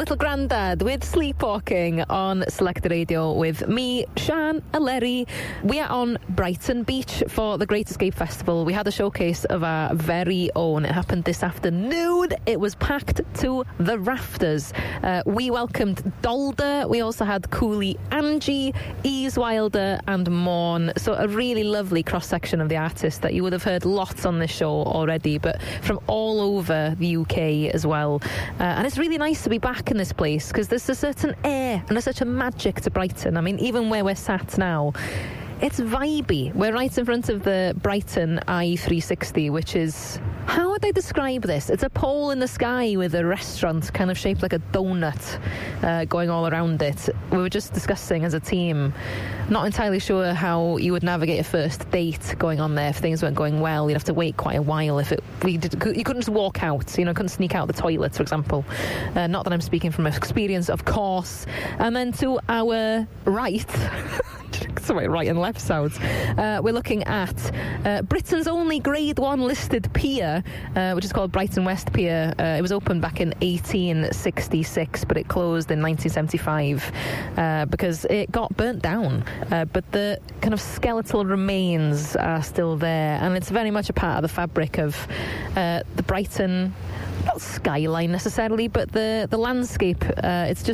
Little Grandad with Sleepwalking on Select Radio with me, Sian Aleri. We are on Brighton Beach for the Great Escape Festival. We had a showcase of our very own. It happened this afternoon. It was packed to the rafters. We welcomed Dolder. We also had Cooley Angie, Ease Wilder and Morn. So a really lovely cross-section of the artists that you would have heard lots on this show already, but from all over the UK as well. And it's really nice to be back in this place because there's a certain air and there's such a magic to Brighton. I mean, even where we're sat now, it's vibey. We're right in front of the Brighton i360, which is, how would I describe this? It's a pole in the sky with a restaurant kind of shaped like a donut going all around it. We were just discussing as a team, not entirely sure how you would navigate a first date going on there if things weren't going well. You'd have to wait quite a while if you couldn't just walk out, couldn't sneak out the toilet, for example. Not that I'm speaking from experience, of course. And then to our right... That's the way right and left sounds. We're looking at Britain's only Grade 1 listed pier, which is called Brighton West Pier. It was opened back in 1866, but it closed in 1975 because it got burnt down. But the kind of skeletal remains are still there, and it's very much a part of the fabric of the Brighton... not skyline necessarily, but the landscape. It's